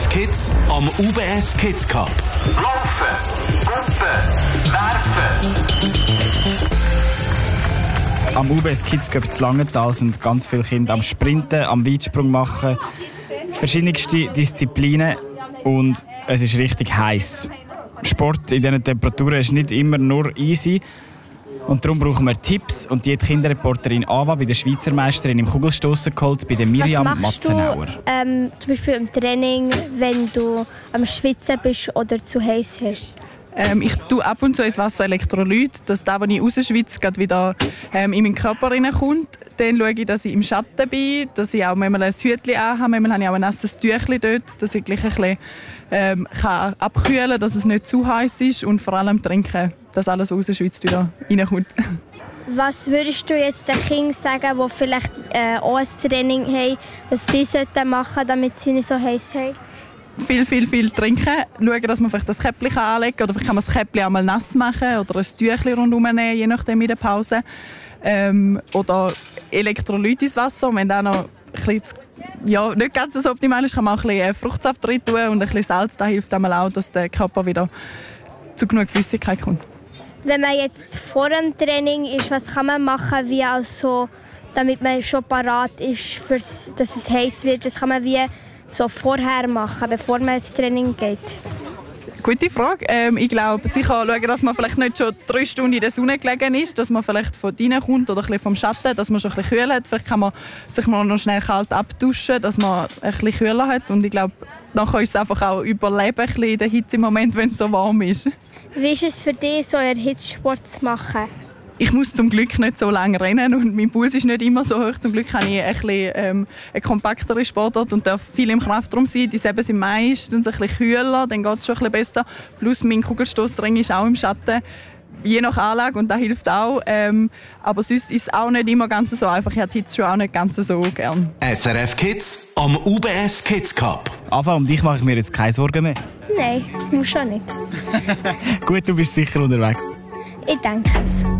SRF Kids am UBS Kids Cup. Laufen, Pumpen, werfen. Am UBS Kids Cup in Langenthal sind ganz viele Kinder am Sprinten, am Weitsprung machen, verschiedenste Disziplinen und es ist richtig heiß. Sport in diesen Temperaturen ist nicht immer nur easy und darum brauchen wir Tipps und die hat die Kinderreporterin Ava bei der Schweizer Meisterin im Kugelstossen geholt, bei der Miriam Matzenauer. Zum Beispiel im Training, wenn du am Schwitzen bist oder zu heiß hast? Ich tue ab und zu ins Wasser Elektrolyt, dass das, was ich rausschwitze, gerade wieder in meinen Körper reinkommt. Dann schaue ich, dass ich im Schatten bin, dass ich auch manchmal ein Hütchen anhabe. Manchmal habe ich auch ein nasses Tüchlein dort, dass ich gleich ein bisschen kann abkühlen kann, dass es nicht zu heiß ist. Und vor allem trinken, dass alles rausschwitzt wieder reinkommt. Was würdest du jetzt den Kindern sagen, die vielleicht auch ein Training haben, was sie machen sollten, damit sie nicht so heiß haben? Viel trinken. Schauen, dass man vielleicht das Käppchen anlegen kann. Oder vielleicht kann man das Käppchen auch mal nass machen oder ein Tüchlein rundherum nehmen, je nachdem in der Pause. Oder Elektrolyt ins Wasser. Und wenn dann noch ein bisschen, nicht ganz so optimal ist, kann man auch ein bisschen Fruchtsaft rein tun und ein bisschen Salz. Das hilft einmal auch, dass der Körper wieder zu genug Flüssigkeit kommt. Wenn man jetzt vor dem Training ist, was kann man machen, wie also, damit man schon parat ist, dass es heiß wird? Das kann man wie so vorher machen, bevor man ins Training geht? Gute Frage. Ich glaube, sicher schauen, dass man vielleicht nicht schon 3 Stunden in der Sonne gelegen ist, dass man vielleicht von drinnen kommt oder ein bisschen vom Schatten, dass man schon ein bisschen kühl hat. Vielleicht kann man sich mal noch schnell kalt abduschen, dass man ein bisschen kühler hat. Und ich glaube, nachher ist es einfach auch überleben ein bisschen in der Hitze im Moment, wenn es so warm ist. Wie ist es für dich, so einen Hitzsport zu machen? Ich muss zum Glück nicht so lange rennen und mein Puls ist nicht immer so hoch. Zum Glück habe ich ein bisschen, eine kompaktere Sportart und darf viel im Kraftraum sein. Die Säbel sind meistens ein bisschen kühler, dann geht es schon ein bisschen besser. Plus mein Kugelstossring ist auch im Schatten, je nach Anlage und das hilft auch. Aber sonst ist es auch nicht immer ganz so einfach. Ich habe die Hitze schon auch nicht ganz so gern. SRF Kids am UBS Kids Cup. Ava, um dich mache ich mir jetzt keine Sorgen mehr. Nein, muss schon nicht. Gut, du bist sicher unterwegs. Ich denke es.